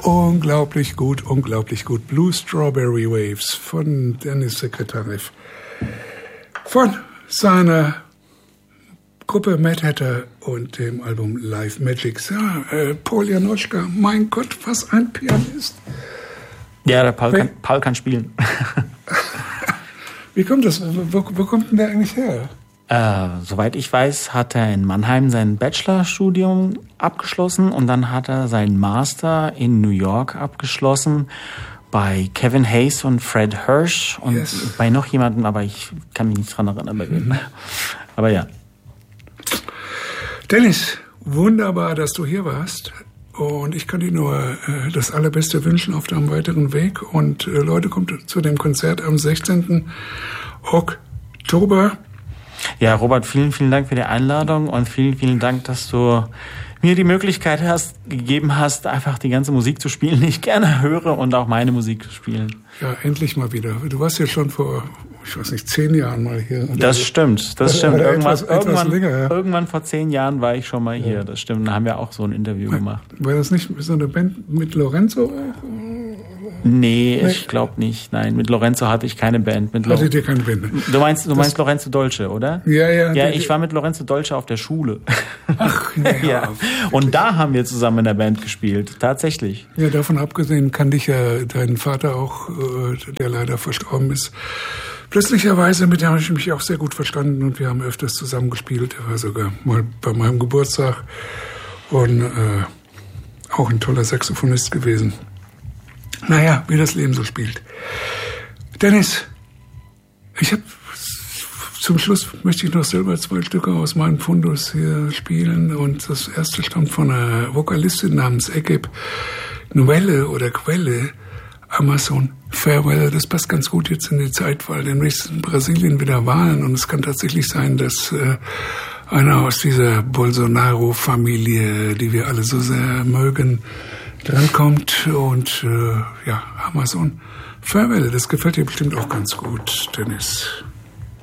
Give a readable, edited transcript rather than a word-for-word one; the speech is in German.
unglaublich gut. Blue Strawberry Waves von Dennis Sekretarev. Von seiner Gruppe Mad Hatter und dem Album Live Magics. Ja, Paul Janoschka, mein Gott, was ein Pianist. Ja, der Paul kann spielen. Wie kommt das? Wo kommt denn der eigentlich her? Soweit ich weiß, hat er in Mannheim sein Bachelorstudium abgeschlossen und dann hat er seinen Master in New York abgeschlossen bei Kevin Hayes und Fred Hirsch und bei noch jemandem, aber ich kann mich nicht dran erinnern bei wem. Aber ja. Dennis, wunderbar, dass du hier warst. Und ich kann dir nur das Allerbeste wünschen auf deinem weiteren Weg. Und Leute, kommt zu dem Konzert am 16. Oktober. Ja, Robert, vielen, vielen Dank für die Einladung und vielen, vielen Dank, dass du mir die Möglichkeit gegeben hast, einfach die ganze Musik zu spielen, die ich gerne höre und auch meine Musik zu spielen. Ja, endlich mal wieder. Du warst ja schon vor, ich weiß nicht, 10 Jahren mal hier. Das stimmt. Irgendwann vor 10 Jahren war ich schon mal hier. Ja. Das stimmt. Da haben wir auch so ein Interview gemacht. War das nicht so eine Band mit Lorenzo? Nee, ich glaube nicht. Nein, mit Lorenzo hatte ich keine Band. Hattet ihr keine Band? Du meinst Lorenzo Dolce, oder? Ja. Ja, ich war mit Lorenzo Dolce auf der Schule. Ach, ja. Und da haben wir zusammen in der Band gespielt. Tatsächlich. Ja, davon abgesehen kannte ich ja deinen Vater auch, der leider verstorben ist. Plötzlicherweise, mit dem habe ich mich auch sehr gut verstanden und wir haben öfters zusammen gespielt. Er war sogar mal bei meinem Geburtstag und auch ein toller Saxophonist gewesen. Naja, wie das Leben so spielt. Dennis, zum Schluss möchte ich noch selber 2 Stücke aus meinem Fundus hier spielen und das erste stammt von einer Vokalistin namens Ekeb Novelle oder Quelle, Amazon Farewell. Das passt ganz gut jetzt in die Zeit, weil demnächst in Brasilien wieder Wahlen und es kann tatsächlich sein, dass einer aus dieser Bolsonaro-Familie, die wir alle so sehr mögen, drankommt und Amazon Farewell. Das gefällt dir bestimmt auch ganz gut, Dennis.